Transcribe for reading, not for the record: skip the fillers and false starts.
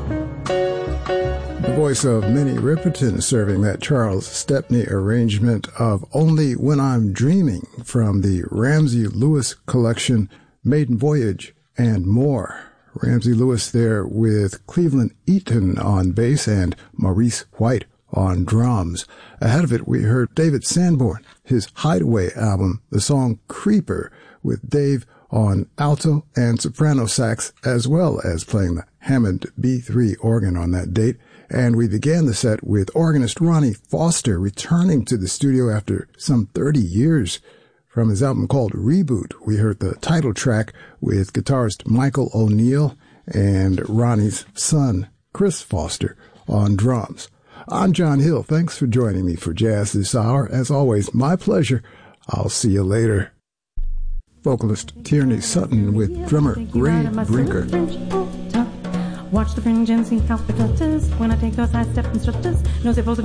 The voice of Minnie Riperton serving that Charles Stepney arrangement of Only When I'm Dreaming from the Ramsey Lewis collection, Maiden Voyage and More. Ramsey Lewis there with Cleveland Eaton on bass and Maurice White on drums. Ahead of it, we heard David Sanborn, his Hideaway album, the song Creeper, with Dave on alto and soprano sax, as well as playing the Hammond B3 organ on that date. And we began the set with organist Ronnie Foster returning to the studio after some 30 years. From his album called Reboot, we heard the title track with guitarist Michael O'Neill and Ronnie's son, Chris Foster, on drums. I'm John Hill. Thanks for joining me for Jazz this hour. As always, my pleasure. I'll see you later. Vocalist Tierney Sutton with drummer Ray Brinker. Watch the fringe and see how it flutters when I take those high step instructors. Knows if